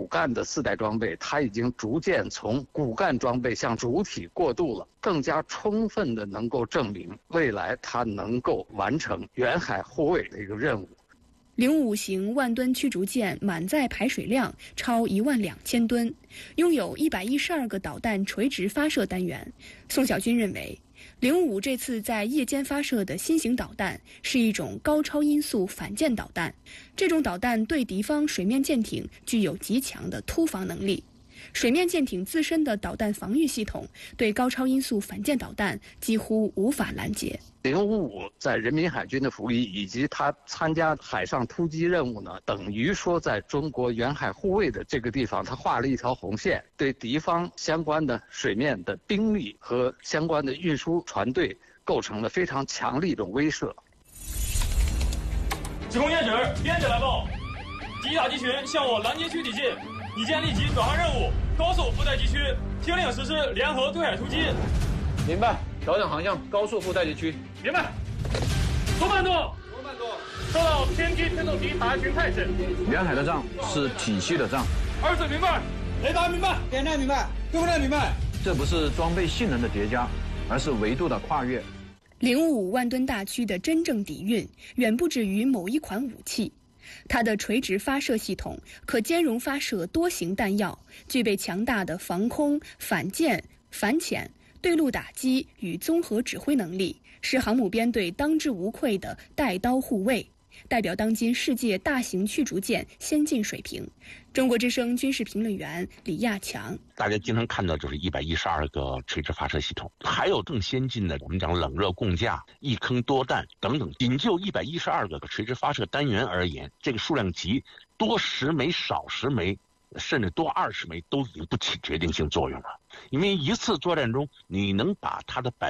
干的4代装备，它已经逐渐从骨干装备向主体过渡了，更加充分的能够证明未来它能够完成远海护卫的一个任务。 055型万吨驱逐舰满载排水量超12000吨，拥有112个导弹垂直发射单元。宋小军认为，055这次在夜间发射的新型导弹是一种高超音速反舰导弹，这种导弹对敌方水面舰艇具有极强的突防能力。水面舰艇自身的导弹防御系统对高超音速反舰导弹几乎无法拦截。 055在人民海军的服役以及他参加海上突击任务呢，等于说在中国远海护卫的这个地方，他画了一条红线，对敌方相关的水面的兵力和相关的运输船队构成了非常强力的威慑。 指挥舰指，编者来报，敌打击群向我拦截区抵近，拟舰立即转换任务，高速覆盖敌区，听令实施联合对海突击。 明白，调整航向，高速覆盖敌区。 明白。多慢动，收到，先机推动敌打击群态势。 远海的仗是体系的仗。 24明白， 雷达明白，电站明白，对不对？明白。 这不是装备性能的叠加，而是维度的跨越。 055万吨大驱的真正底蕴远不止于某一款武器，它的垂直发射系统可兼容发射多型弹药，具备强大的防空、反舰、反潜、对陆打击与综合指挥能力，是航母编队当之无愧的带刀护卫，代表当今世界大型驱逐舰先进水平。中国之声军事评论员李亚强： 大家经常看到就是112个垂直发射系统，还有更先进的，我们讲冷热共架、一坑多弹等等。仅就112个垂直发射单元而言，这个数量级多10枚少10枚，甚至多20枚都已经不起决定性作用了。因为一次作战中，你能把它的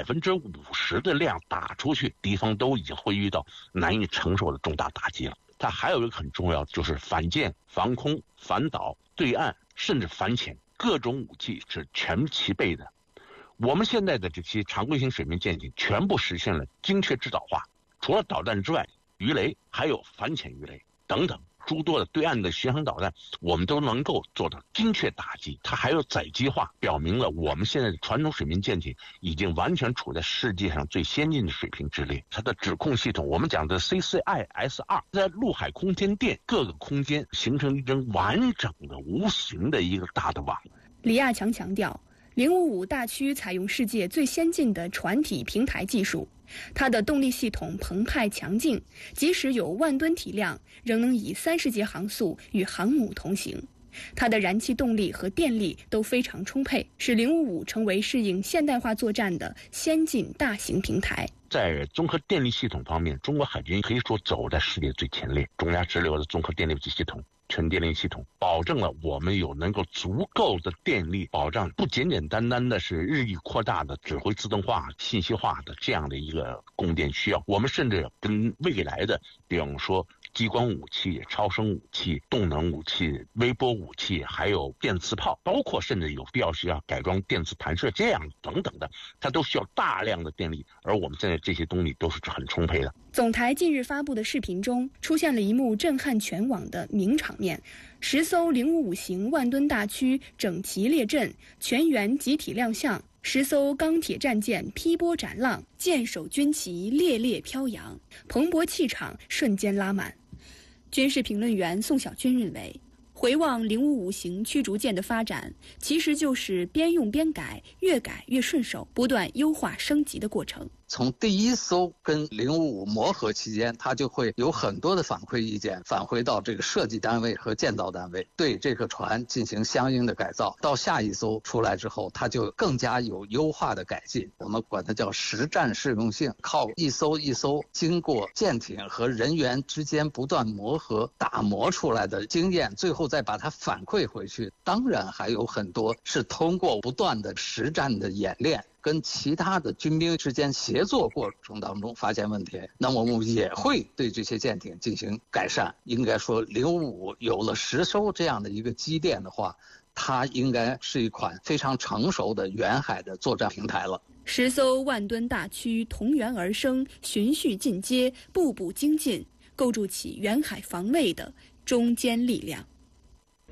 50%的量打出去，敌方都已经会遇到难以承受的重大打击了。它还有一个很重要，就是反舰、防空、反导、对岸，甚至反潜，各种武器是全齐备的。我们现在的这些常规型水面舰艇全部实现了精确制导化，除了导弹之外，鱼雷还有反潜鱼雷等等。诸多的对岸的巡航导弹，我们都能够做到精确打击。它还有载机化，表明了我们现在的传统水面舰艇已经完全处在世界上最先进的水平之列。它的指控系统，我们讲的 CCIS2， 在陆海空天电各个空间形成一根完整的无形的一个大的网。 李亚强强调，055大驱采用世界最先进的船体平台技术，它的动力系统澎湃强劲，即使有万吨体量，仍能以30节航速与航母同行。它的燃气动力和电力都非常充沛，使055成为适应现代化作战的先进大型平台。 在综合电力系统方面，中国海军可以说走在世界最前列。中亚直流的综合电力系统、全电力系统，保证了我们有能够足够的电力保障，不简简单单的是日益扩大的指挥自动化、信息化的这样的一个供电需要。我们甚至跟未来的，比方说激光武器、超声武器、动能武器、微波武器，还有电磁炮，包括甚至有必要需要改装电磁弹射这样等等的，它都需要大量的电力，而我们现在这些动力都是很充沛的。 总台近日发布的视频中，出现了一幕震撼全网的名场面：10艘055型万吨大驱整齐列阵，全员集体亮相，10艘钢铁战舰劈波斩浪，舰首军旗猎猎飘扬，蓬勃气场瞬间拉满。军事评论员宋小军认为，回望055型驱逐舰的发展，其实就是边用边改，越改越顺手，不断优化升级的过程。 从第一艘跟055磨合期间，它就会有很多的反馈意见返回到这个设计单位和建造单位，对这个船进行相应的改造。到下一艘出来之后，它就更加有优化的改进，我们管它叫实战适用性，靠一艘一艘经过舰艇和人员之间不断磨合打磨出来的经验，最后再把它反馈回去。当然还有很多是通过不断的实战的演练，跟其他的军兵之间协作过程当中发现问题，那么我们也会对这些舰艇进行改善。应该说055有了10艘这样的一个基垫的话，它应该是一款非常成熟的远海的作战平台了。 10艘万吨大驱同源而生，循序进阶，步步精进，构筑起远海防卫的中坚力量。